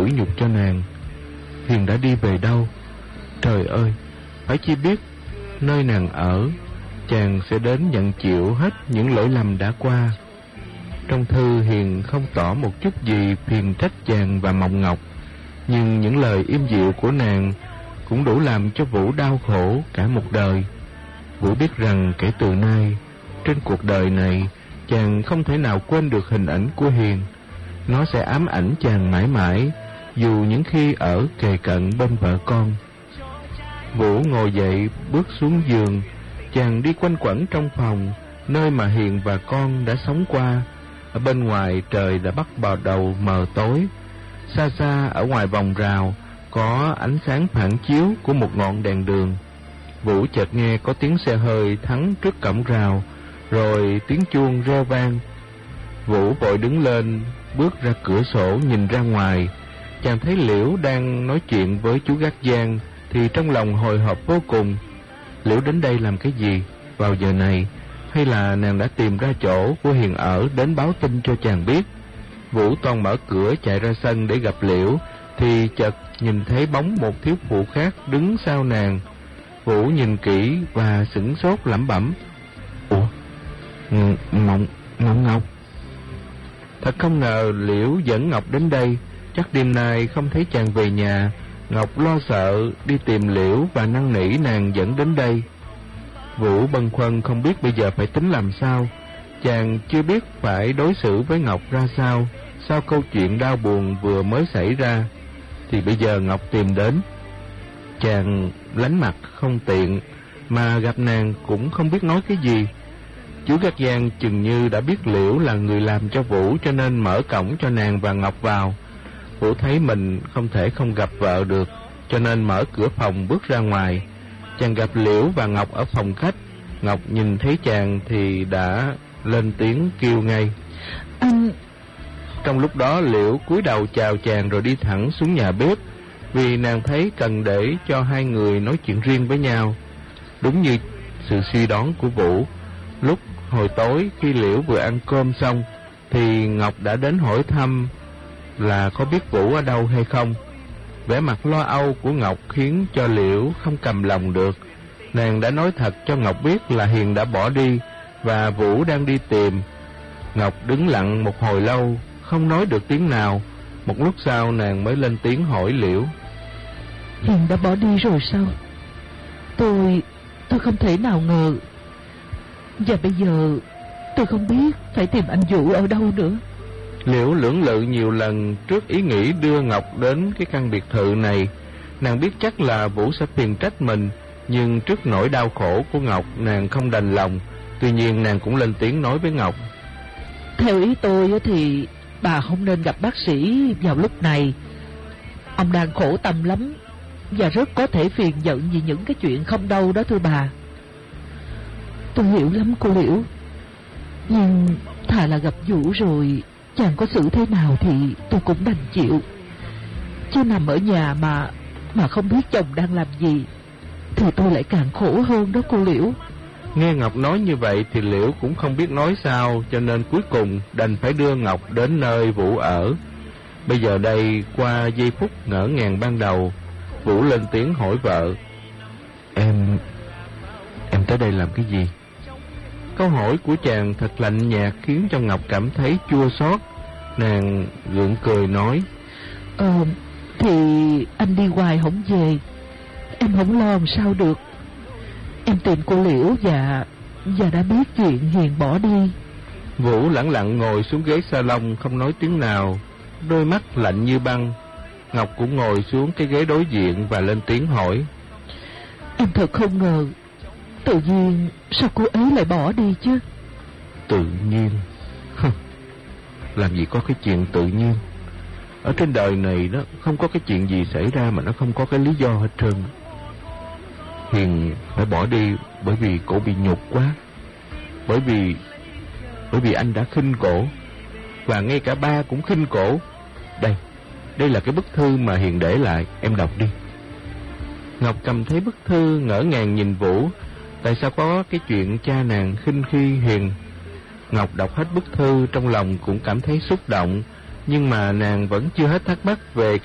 tủi nhục cho nàng. Hiền đã đi về đâu? Trời ơi, phải chi biết nơi nàng ở, chàng sẽ đến nhận chịu hết những lỗi lầm đã qua. Trong thư Hiền không tỏ một chút gì phiền trách chàng và Mộng Ngọc, nhưng những lời im dịu của nàng cũng đủ làm cho Vũ đau khổ cả một đời. Vũ biết rằng kể từ nay, trên cuộc đời này, chàng không thể nào quên được hình ảnh của Hiền. Nó sẽ ám ảnh chàng mãi mãi, dù những khi ở kề cận bên vợ con. Vũ ngồi dậy bước xuống giường. Chàng đi quanh quẩn trong phòng, nơi mà Hiền và con đã sống qua. Ở bên ngoài trời đã bắt đầu mờ tối. Xa xa ở ngoài vòng rào có ánh sáng phản chiếu của một ngọn đèn đường. Vũ chợt nghe có tiếng xe hơi thắng trước cổng rào, rồi tiếng chuông reo vang. Vũ vội đứng lên, bước ra cửa sổ nhìn ra ngoài. Chàng thấy Liễu đang nói chuyện với chú gác giang, thì trong lòng hồi hộp vô cùng. Liễu đến đây làm cái gì vào giờ này? Hay là nàng đã tìm ra chỗ của Hiền ở đến báo tin cho chàng biết? Vũ toan mở cửa chạy ra sân để gặp Liễu, thì chợt nhìn thấy bóng một thiếu phụ khác đứng sau nàng. Vũ nhìn kỹ và sửng sốt lẩm bẩm: Ủa, Mộng Ngọc. Thật không ngờ Liễu dẫn Ngọc đến đây. Chắc đêm nay không thấy chàng về nhà, Ngọc lo sợ đi tìm Liễu và năn nỉ nàng dẫn đến đây. Vũ bâng khuâng không biết bây giờ phải tính làm sao. Chàng chưa biết phải đối xử với Ngọc ra sao sau câu chuyện đau buồn vừa mới xảy ra. Thì bây giờ Ngọc tìm đến, chàng lánh mặt không tiện, mà gặp nàng cũng không biết nói cái gì. Chú gác giang chừng như đã biết Liễu là người làm cho Vũ, cho nên mở cổng cho nàng và Ngọc vào. Vũ thấy mình không thể không gặp vợ được, cho nên mở cửa phòng bước ra ngoài. Chàng gặp Liễu và Ngọc ở phòng khách. Ngọc nhìn thấy chàng thì đã lên tiếng kêu ngay: Anh. Trong lúc đó Liễu cúi đầu chào chàng rồi đi thẳng xuống nhà bếp, vì nàng thấy cần để cho hai người nói chuyện riêng với nhau. Đúng như sự suy đoán của Vũ, lúc hồi tối khi Liễu vừa ăn cơm xong thì Ngọc đã đến hỏi thăm là có biết Vũ ở đâu hay không. Vẻ mặt lo âu của Ngọc khiến cho Liễu không cầm lòng được. Nàng đã nói thật cho Ngọc biết là Hiền đã bỏ đi và Vũ đang đi tìm. Ngọc đứng lặng một hồi lâu, không nói được tiếng nào. Một lúc sau nàng mới lên tiếng hỏi Liễu: Hiền đã bỏ đi rồi sao? Tôi không thể nào ngờ. Và bây giờ tôi không biết phải tìm anh Vũ ở đâu nữa. Liễu lưỡng lự nhiều lần trước ý nghĩ đưa Ngọc đến cái căn biệt thự này. Nàng biết chắc là Vũ sẽ phiền trách mình, nhưng trước nỗi đau khổ của Ngọc, nàng không đành lòng. Tuy nhiên nàng cũng lên tiếng nói với Ngọc: Theo ý tôi thì bà không nên gặp bác sĩ vào lúc này. Ông đang khổ tâm lắm, và rất có thể phiền giận vì những cái chuyện không đâu đó thưa bà. Tôi hiểu lắm cô Liễu, nhưng thà là gặp Vũ rồi chàng có xử thế nào thì tôi cũng đành chịu. Chứ nằm ở nhà mà không biết chồng đang làm gì thì tôi lại càng khổ hơn đó cô Liễu. Nghe Ngọc nói như vậy thì Liễu cũng không biết nói sao, cho nên cuối cùng đành phải đưa Ngọc đến nơi Vũ ở. Bây giờ đây, qua giây phút ngỡ ngàng ban đầu, Vũ lên tiếng hỏi vợ: Em tới đây làm cái gì? Câu hỏi của chàng thật lạnh nhạt khiến cho Ngọc cảm thấy chua xót. Nàng gượng cười nói: Thì anh đi hoài không về, em không lo làm sao được. Em tìm cô Liễu và đã biết chuyện Hiền bỏ đi. Vũ lẳng lặng ngồi xuống ghế salon không nói tiếng nào, đôi mắt lạnh như băng. Ngọc cũng ngồi xuống cái ghế đối diện và lên tiếng hỏi: Em thật không ngờ, tự nhiên sao cô ấy lại bỏ đi chứ? Tự nhiên? Làm gì có cái chuyện tự nhiên. Ở trên đời này đó, không có cái chuyện gì xảy ra mà nó không có cái lý do hết trơn. Hiền phải bỏ đi bởi vì cổ bị nhục quá, bởi vì anh đã khinh cổ, và ngay cả ba cũng khinh cổ. Đây là cái bức thư mà Hiền để lại, em đọc đi. Ngọc cầm thấy bức thư ngỡ ngàng nhìn Vũ. Tại sao có cái chuyện cha nàng khinh khi Hiền? Ngọc đọc hết bức thư, trong lòng cũng cảm thấy xúc động, nhưng mà nàng vẫn chưa hết thắc mắc về